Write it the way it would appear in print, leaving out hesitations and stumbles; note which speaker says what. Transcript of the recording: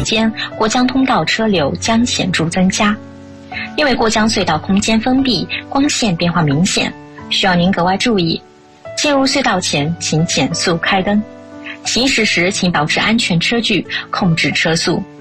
Speaker 1: 间，过江通道车流将显著增加。因为过江隧道空间封闭，光线变化明显，需要您格外注意。进入隧道前，请减速开灯。行驶时请保持安全车距，控制车速。